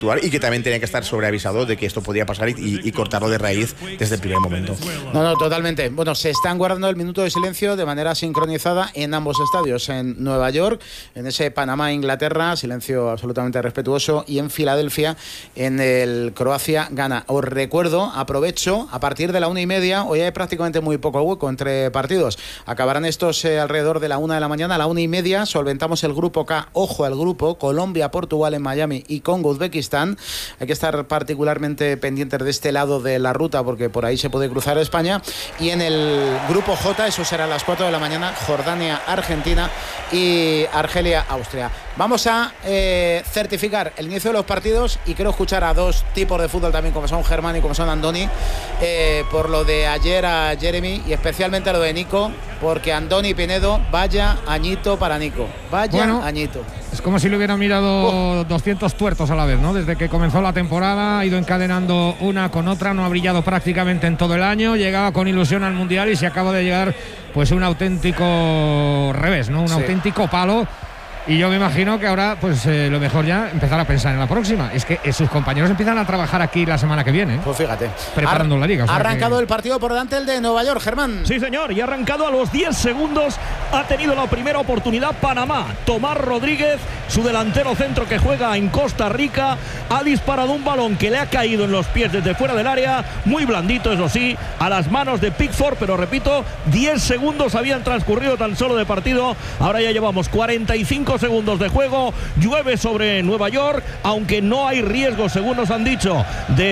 y que también tenía que estar sobreavisado de que esto podía pasar y cortarlo de raíz desde el primer momento. No, totalmente. Bueno, se están guardando el minuto de silencio de manera sincronizada en ambos estadios, en Nueva York, en ese Panamá-Inglaterra, silencio absolutamente respetuoso, y en Filadelfia, en el Croacia-Ghana. Os recuerdo, aprovecho, a partir de la 1:30, hoy hay prácticamente muy poco hueco entre partidos. Acabarán estos alrededor de la 1 de la mañana. A la 1:30 solventamos el grupo K. Ojo al grupo: Colombia, Portugal en Miami y Congo, Uzbekistán. Hay que estar particularmente pendientes de este lado de la ruta porque por ahí se puede cruzar España. Y en el grupo J, eso será a las 4 de la mañana, Jordania, Argentina y Argelia, Austria. Vamos a certificar el inicio de los partidos y quiero escuchar a dos tipos de fútbol también, como son Germán y como son Andoni, por lo de ayer a Jeremy y especialmente lo de Nico, porque Andoni Pinedo, vaya añito para Nico, añito. Es como si le hubieran mirado 200 tuertos a la vez, ¿no? Desde que comenzó la temporada ha ido encadenando una con otra, no ha brillado prácticamente en todo el año, llegaba con ilusión al Mundial y se acaba de llegar pues un auténtico revés, ¿no? Un auténtico palo. Y yo me imagino que ahora, pues lo mejor ya empezar a pensar en la próxima. Es que sus compañeros empiezan a trabajar aquí la semana que viene. Pues fíjate. Preparando la liga. Ha arrancado el partido por delante, el de Nueva York, Germán. Sí, señor. Y ha arrancado a los 10 segundos. Ha tenido la primera oportunidad Panamá. Tomás Rodríguez, su delantero centro que juega en Costa Rica, ha disparado un balón que le ha caído en los pies desde fuera del área. Muy blandito, eso sí, a las manos de Pickford. Pero repito, 10 segundos habían transcurrido tan solo de partido. Ahora ya llevamos 45 segundos de juego. Llueve sobre Nueva York, aunque no hay riesgo, según nos han dicho,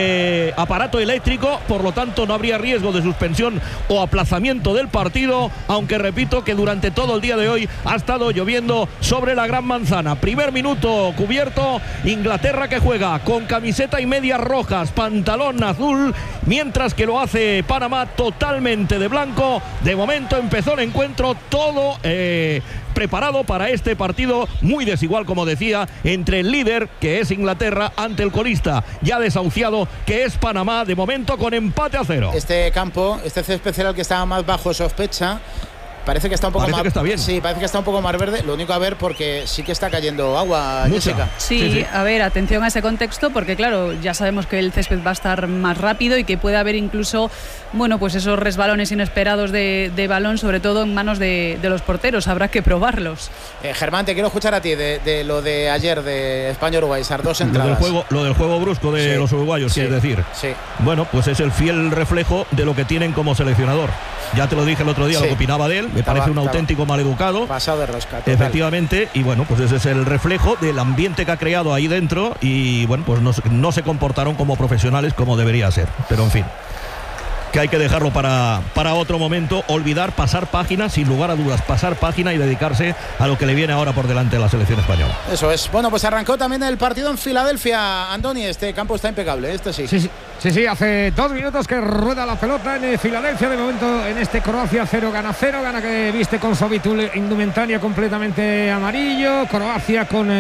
de aparato eléctrico, por lo tanto no habría riesgo de suspensión o aplazamiento del partido, aunque repito que durante todo el día de hoy ha estado lloviendo sobre la Gran Manzana. Primer minuto cubierto, Inglaterra que juega con camiseta y medias rojas, pantalón azul, mientras que lo hace Panamá totalmente de blanco. De momento empezó el encuentro todo preparado para este partido muy desigual, como decía, entre el líder, que es Inglaterra, ante el colista ya desahuciado, que es Panamá, de momento con empate a 0. Este campo, este césped era el que estaba más bajo sospecha. Parece que está un poco más. Que está bien. Sí, parece que está un poco más verde. Lo único a ver, porque sí que está cayendo agua, Jessica. Sí, a ver, atención a ese contexto, porque claro, ya sabemos que el césped va a estar más rápido y que puede haber incluso, bueno, pues esos resbalones inesperados de balón, sobre todo en manos de los porteros. Habrá que probarlos. Germán, te quiero escuchar a ti de lo de ayer de España-Uruguay, esas dos entradas. Lo del juego brusco de los uruguayos, quieres decir. Sí. Bueno, pues es el fiel reflejo de lo que tienen como seleccionador. Ya te lo dije el otro día, lo que opinaba de él. Me parece un auténtico maleducado. Pasado de rosca. Total. Efectivamente, y bueno, pues ese es el reflejo del ambiente que ha creado ahí dentro. Y bueno, pues no se comportaron como profesionales como debería ser. Pero en fin, que hay que dejarlo para otro momento. Olvidar, pasar página, sin lugar a dudas, pasar página y dedicarse a lo que le viene ahora por delante de la selección española. Eso es. Bueno, pues arrancó también el partido en Filadelfia, Andoni. Este campo está impecable, este sí. Sí, hace 2 minutos que rueda la pelota en Filadelfia. De momento en este Croacia 0, Ghana 0. Ghana que viste con su habitual indumentaria completamente amarillo. Croacia con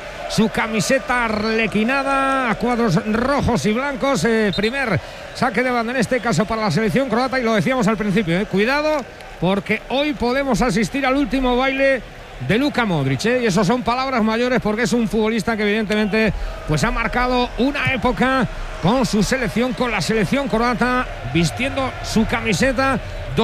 su camiseta arlequinada a cuadros rojos y blancos. Primer saque de banda en este caso para la selección croata, y lo decíamos al principio, cuidado, porque hoy podemos asistir al último baile de Luka Modric, y eso son palabras mayores, porque es un futbolista que evidentemente pues ha marcado una época con su selección, con la selección croata, vistiendo su camiseta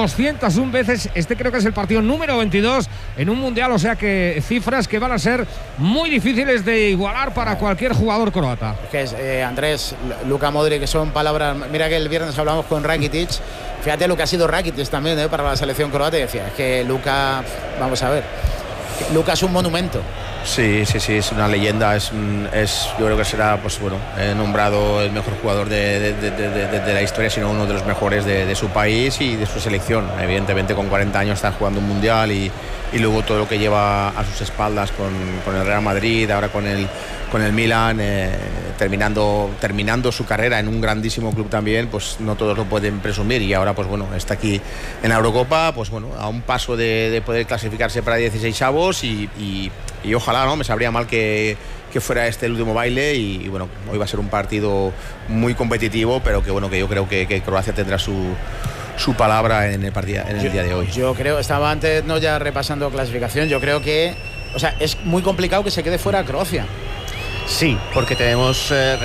201 veces. Este creo que es el partido número 22 en un mundial, o sea que cifras que van a ser muy difíciles de igualar para cualquier jugador croata. Es que es, Andrés, Luka Modric, que son palabras. Mira que el viernes hablamos con Rakitic. Fíjate lo que ha sido Rakitic también para la selección croata, y decía, es que Luka, vamos a ver, Luka es un monumento. Sí, es una leyenda, yo creo que será, pues bueno, nombrado el mejor jugador de la historia, sino uno de los mejores de su país y de su selección. Evidentemente con 40 años está jugando un mundial y luego todo lo que lleva a sus espaldas con el Real Madrid, ahora con el Milan, terminando su carrera en un grandísimo club también, pues no todos lo pueden presumir, y ahora pues bueno, está aquí en la Eurocopa, pues bueno, a un paso de poder clasificarse para 16avos y ojalá, ¿no? Me sabría mal que fuera este el último baile, y bueno, hoy va a ser un partido muy competitivo, pero que bueno, que yo creo que Croacia tendrá su palabra en el día de hoy. Yo creo, estaba antes no ya repasando clasificación, yo creo que, o sea, es muy complicado que se quede fuera Croacia. Sí, porque tenemos